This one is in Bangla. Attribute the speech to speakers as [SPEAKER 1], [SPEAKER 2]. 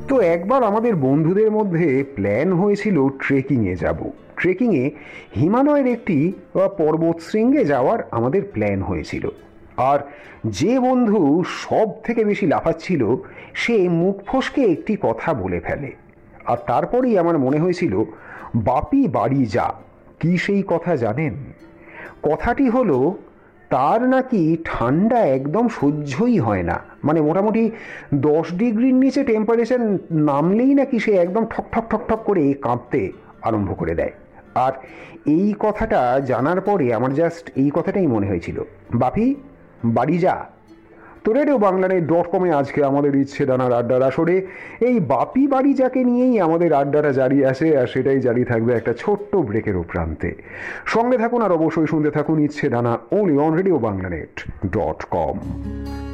[SPEAKER 1] তো একবার আমাদের বন্ধুদের মধ্যে প্ল্যান হয়েছিল ট্রেকিংয়ে যাব। ট্রেকিংয়ে হিমালয়ের একটি পর্বতশৃঙ্গে যাওয়ার আমাদের প্ল্যান হয়েছিল। আর যে বন্ধু সব থেকে বেশি লাফাচ্ছিল সে মুখ ফসকে একটি কথা বলে ফেলে। আর তারপরেই আমার মনে হয়েছিল, বাপি বাড়ি যা। কি সেই কথা জানেন? কথাটি হলো, তার নাকি ঠান্ডা একদম সহ্যই হয় না। মানে মোটামুটি 10 ডিগ্রির নিচে টেম্পারেচার নামলেই নাকি সে একদম ঠক ঠক ঠক ঠক করে কাঁপতে আরম্ভ করে দেয়। আর এই কথাটা জানার পরে আমার জাস্ট এই কথাটাই মনে হয়েছিল, বাপি বাড়ি যা। তো রেডিওবাংলানেট.com-এ আজকে আমাদের ইচ্ছে দানার আড্ডার আসরে এই বাপি বাড়ি যাকে নিয়েই আমাদের আড্ডাটা জারি আছে, আর সেটাই জারি থাকবে একটা ছোট্ট ব্রেকের প্রান্তে। সঙ্গে থাকুন আর অবশ্যই শুনতে থাকুন ইচ্ছে দানা, only on রেডিওবাংলানেট.com।